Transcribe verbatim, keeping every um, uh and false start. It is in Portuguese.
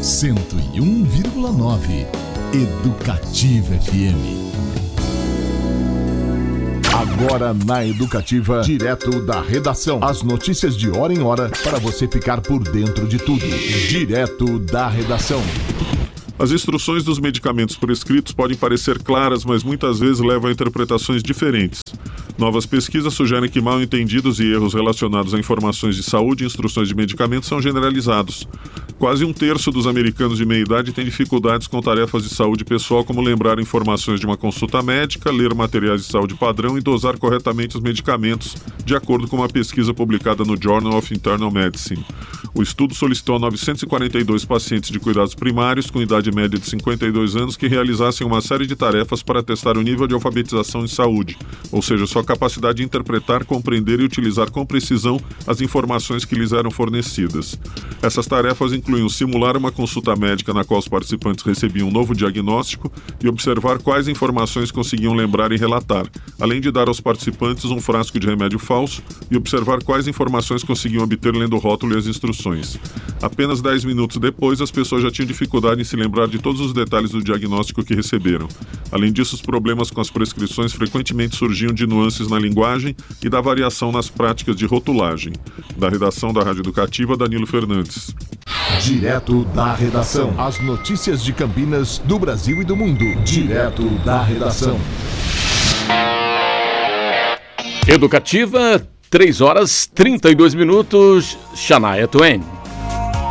cento e um vírgula nove Educativa F M. Agora na Educativa, direto da redação. As notícias de hora em hora para você ficar por dentro de tudo. Direto da redação. As instruções dos medicamentos prescritos podem parecer claras, mas muitas vezes levam a interpretações diferentes. Novas pesquisas sugerem que mal-entendidos e erros relacionados a informações de saúde e instruções de medicamentos são generalizados. Quase um terço dos americanos de meia-idade tem dificuldades com tarefas de saúde pessoal, como lembrar informações de uma consulta médica, ler materiais de saúde padrão e dosar corretamente os medicamentos, de acordo com uma pesquisa publicada no Journal of Internal Medicine. O estudo solicitou a novecentos e quarenta e dois pacientes de cuidados primários com idade média de cinquenta e dois anos que realizassem uma série de tarefas para testar o nível de alfabetização em saúde, ou seja, sua capacidade de interpretar, compreender e utilizar com precisão as informações que lhes eram fornecidas. Essas tarefas incluíam simular uma consulta médica na qual os participantes recebiam um novo diagnóstico e observar quais informações conseguiam lembrar e relatar, além de dar aos participantes um frasco de remédio falso e observar quais informações conseguiam obter lendo o rótulo e as instruções. Apenas dez minutos depois, as pessoas já tinham dificuldade em se lembrar de todos os detalhes do diagnóstico que receberam. Além disso, os problemas com as prescrições frequentemente surgiam de nuances na linguagem e da variação nas práticas de rotulagem. Da redação da Rádio Educativa, Danilo Fernandes. Direto da redação. As notícias de Campinas, do Brasil e do mundo. Direto da redação. Educativa, três horas, trinta e dois minutos. Shania Twain.